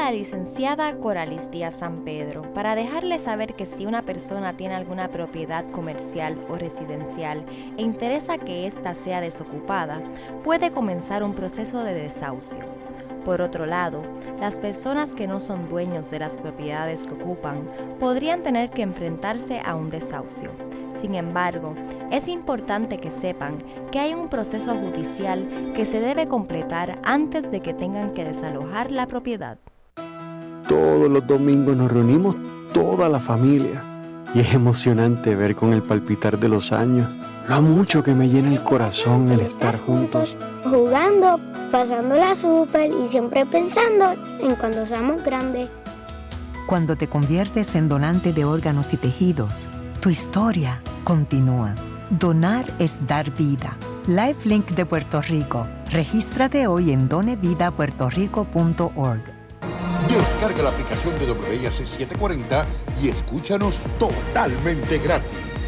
la licenciada Coralis Díaz San Pedro para dejarles saber que si una persona tiene alguna propiedad comercial o residencial e interesa que ésta sea desocupada, puede comenzar un proceso de desahucio. Por otro lado, las personas que no son dueños de las propiedades que ocupan podrían tener que enfrentarse a un desahucio. Sin embargo, es importante que sepan que hay un proceso judicial que se debe completar antes de que tengan que desalojar la propiedad. Todos los domingos nos reunimos toda la familia y es emocionante ver con el palpitar de los años lo mucho que me llena el corazón el estar juntos, jugando, pasándola súper y siempre pensando en cuando seamos grandes. Cuando te conviertes en donante de órganos y tejidos, tu historia continúa. Donar es dar vida. LifeLink de Puerto Rico. Regístrate hoy en donevidapuertorico.org. Descarga la aplicación de WIAC 740 y escúchanos totalmente gratis.